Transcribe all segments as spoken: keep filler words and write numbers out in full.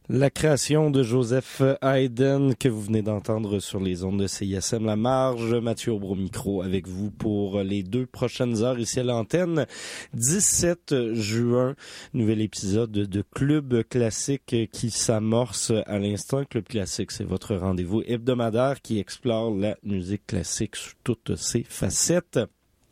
La création de Joseph Haydn que vous venez d'entendre sur les ondes de C I S M La Marge. Mathieu Aubry au micro avec vous pour les deux prochaines heures ici à l'antenne. dix-sept juin, nouvel épisode de Club Classique qui s'amorce à l'instant. Club Classique, c'est votre rendez-vous hebdomadaire qui explore la musique classique sous toutes ses facettes.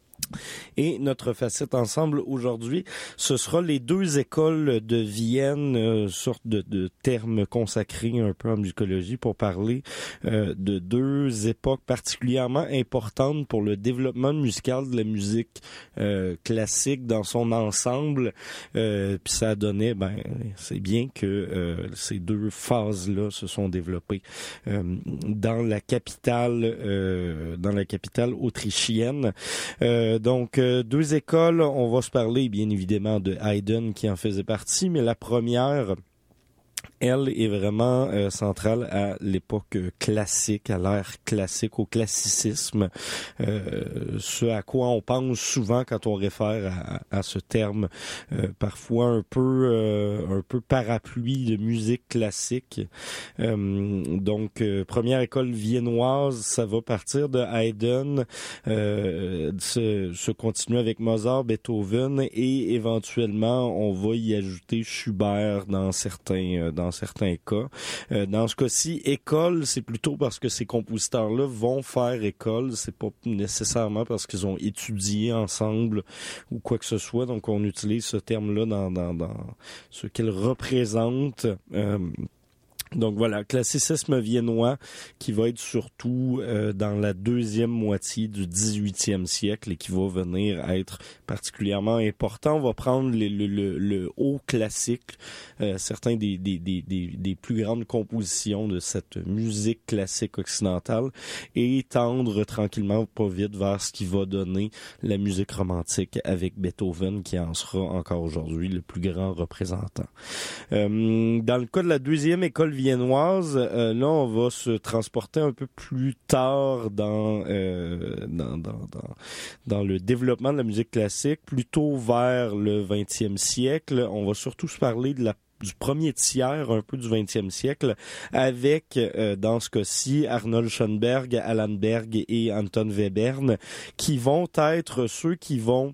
Et notre facette ensemble aujourd'hui, ce sera les deux écoles de Vienne, euh, sorte de, de termes consacrés un peu en musicologie pour parler euh, de deux époques particulièrement importantes pour le développement musical de la musique euh, classique dans son ensemble. Euh, puis ça a donné, ben, c'est bien que euh, ces deux phases-là se sont développées euh, dans la capitale, euh, dans la capitale autrichienne. Euh, Donc, euh, deux écoles, on va se parler bien évidemment de Haydn qui en faisait partie, mais la première, elle est vraiment euh, centrale à l'époque classique, à l'ère classique, au classicisme, euh, ce à quoi on pense souvent quand on réfère à, à ce terme, euh, parfois un peu euh, un peu parapluie de musique classique. Euh, donc, euh, première école viennoise, ça va partir de Haydn, euh, se, se continuer avec Mozart, Beethoven et éventuellement on va y ajouter Schubert dans certains euh, dans certains cas. Euh, dans ce cas-ci, école, c'est plutôt parce que ces compositeurs-là vont faire école, c'est pas nécessairement parce qu'ils ont étudié ensemble ou quoi que ce soit. Donc, on utilise ce terme-là dans, dans, dans ce qu'il représente. Euh, Donc voilà, classicisme viennois qui va être surtout euh, dans la deuxième moitié du dix-huitième siècle et qui va venir être particulièrement important. On va prendre le, le, le, le haut classique, euh, certains des, des, des, des, des plus grandes compositions de cette musique classique occidentale et tendre tranquillement, pas vite, vers ce qui va donner la musique romantique avec Beethoven qui en sera encore aujourd'hui le plus grand représentant. Euh, dans le cas de la deuxième école viennoise, euh, là on va se transporter un peu plus tard dans, euh, dans, dans, dans, dans le développement de la musique classique, plutôt vers le vingtième siècle. On va surtout se parler de la du premier tiers un peu du vingtième siècle avec, euh, dans ce cas-ci, Arnold Schoenberg, Alan Berg et Anton Webern qui vont être ceux qui vont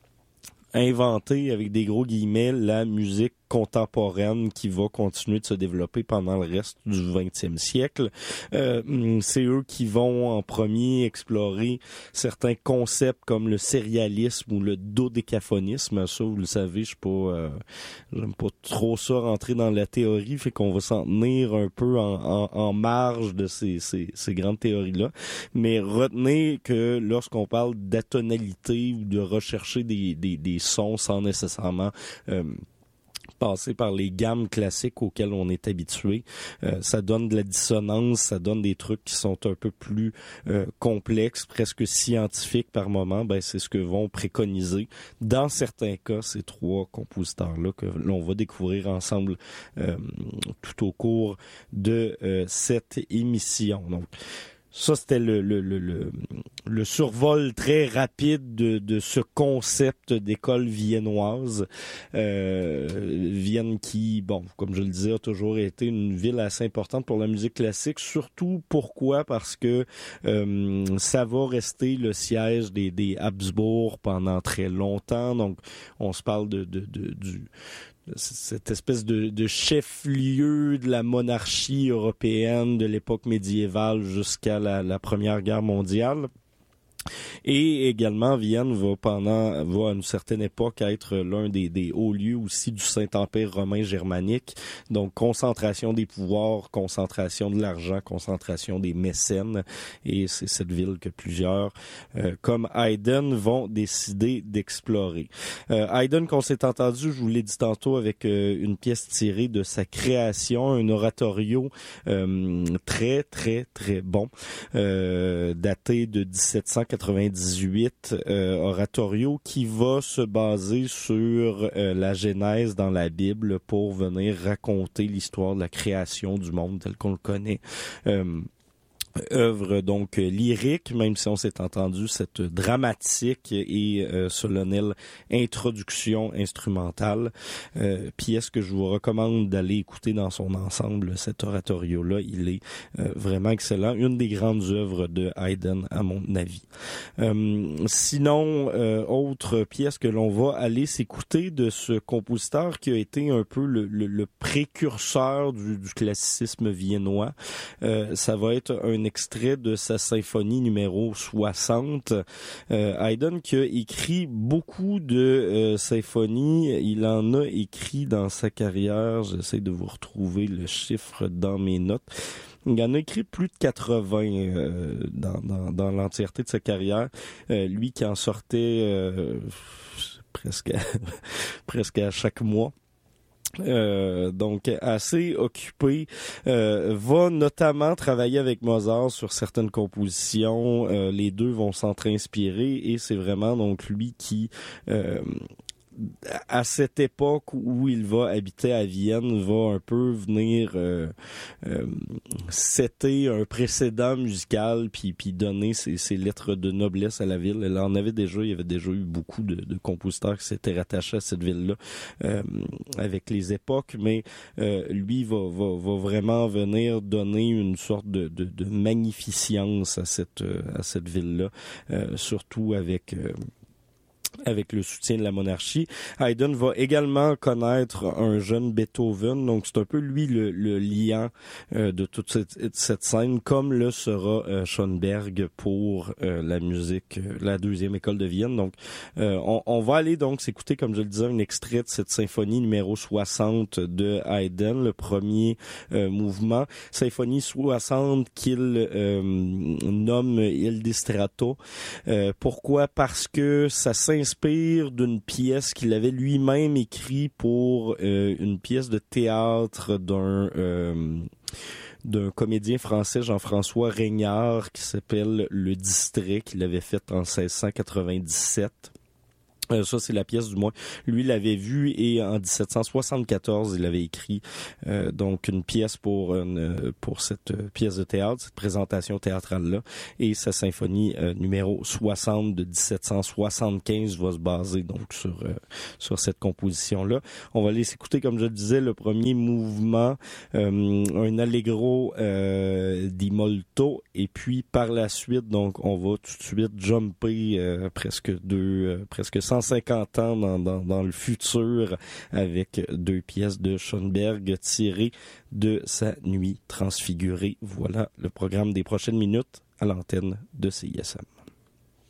inventer, avec des gros guillemets, la musique contemporaine qui va continuer de se développer pendant le reste du vingtième siècle. Euh, c'est eux qui vont en premier explorer certains concepts comme le sérialisme ou le dodécaphonisme. Ça, vous le savez, je suis pas, euh, j'aime pas trop ça rentrer dans la théorie, fait qu'on va s'en tenir un peu en, en, en marge de ces, ces, ces grandes théories-là. Mais retenez que lorsqu'on parle d'atonalité ou de rechercher des, des, des sons sans nécessairement euh, passer par les gammes classiques auxquelles on est habitué. Euh, ça donne de la dissonance, ça donne des trucs qui sont un peu plus euh, complexes, presque scientifiques par moment. Ben, c'est ce que vont préconiser, dans certains cas, ces trois compositeurs-là que l'on va découvrir ensemble euh, tout au cours de euh, cette émission. Donc, ça, c'était le, le, le, le, le survol très rapide de, de ce concept d'école viennoise. Euh, Vienne qui, bon, comme je le disais, a toujours été une ville assez importante pour la musique classique. Surtout, pourquoi? Parce que euh, ça va rester le siège des, des Habsbourg pendant très longtemps. Donc, on se parle de, de, de du... cette espèce de, de chef-lieu de la monarchie européenne de l'époque médiévale jusqu'à la, la Première Guerre mondiale. Et également, Vienne va pendant, va à une certaine époque être l'un des, des hauts lieux aussi du Saint-Empire romain germanique. Donc, concentration des pouvoirs, concentration de l'argent, concentration des mécènes. Et c'est cette ville que plusieurs, euh, comme Haydn, vont décider d'explorer. Euh, Haydn, qu'on s'est entendu, je vous l'ai dit tantôt, avec euh, une pièce tirée de sa création, un oratorio euh, très, très, très bon, euh, daté de dix-sept cent quatre-vingt-dix-huit, euh, oratorio qui va se baser sur euh, la Genèse dans la Bible pour venir raconter l'histoire de la création du monde tel qu'on le connaît. Euh, œuvre donc lyrique, même si on s'est entendu cette dramatique et euh, solennelle introduction instrumentale, euh, pièce que je vous recommande d'aller écouter dans son ensemble. Cet oratorio-là, il est euh, vraiment excellent, une des grandes œuvres de Haydn à mon avis. Euh, sinon, euh, autre pièce que l'on va aller s'écouter de ce compositeur qui a été un peu le, le, le précurseur du, du classicisme viennois, euh, ça va être un extrait de sa symphonie numéro soixante. Euh, Haydn qui a écrit beaucoup de euh, symphonies, il en a écrit dans sa carrière, j'essaie de vous retrouver le chiffre dans mes notes. Il en a écrit plus de quatre-vingts euh, dans, dans, dans l'entièreté de sa carrière. Euh, lui qui en sortait euh, presque à, presque à chaque mois. Euh, donc assez occupé, euh, va notamment travailler avec Mozart sur certaines compositions. Euh, les deux vont s'entre-inspirer et c'est vraiment donc lui qui euh, à cette époque où il va habiter à Vienne, va un peu venir euh, euh, setter un précédent musical puis puis donner ses, ses lettres de noblesse à la ville. Elle en avait déjà, il y avait déjà eu beaucoup de, de compositeurs qui s'étaient rattachés à cette ville-là euh, avec les époques, mais euh, lui va, va va vraiment venir donner une sorte de de, de magnificence à cette à cette ville-là, euh, surtout avec euh, avec le soutien de la monarchie. Haydn va également connaître un jeune Beethoven, donc c'est un peu lui le, le liant euh, de toute cette, cette scène, comme le sera euh, Schoenberg pour euh, la musique, euh, la deuxième école de Vienne. Donc, euh, on, on va aller donc s'écouter, comme je le disais, un extrait de cette symphonie numéro soixante de Haydn, le premier euh, mouvement. Symphonie soixante qu'il euh, nomme Il Distrato. Euh, pourquoi? Parce que ça s'inspire inspire d'une pièce qu'il avait lui-même écrit pour euh, une pièce de théâtre d'un euh, d'un comédien français, Jean-François Reignard, qui s'appelle Le Distrait, qu'il avait fait en seize cent quatre-vingt-dix-sept. Euh, ça, c'est la pièce du moins. Lui, il l'avait vue et en dix-sept cent soixante-quatorze, il avait écrit euh, donc une pièce pour une, pour cette pièce de théâtre, cette présentation théâtrale-là. Et sa symphonie euh, numéro soixante de dix-sept cent soixante-quinze va se baser donc sur euh, sur cette composition-là. On va aller s'écouter, comme je le disais, le premier mouvement, euh, un allegro euh, di molto, et puis par la suite, donc on va tout de suite jumper euh, presque deux, euh, presque cent cinquante ans dans, dans, dans le futur avec deux pièces de Schoenberg tirées de sa Nuit transfigurée. Voilà le programme des prochaines minutes à l'antenne de C I S M.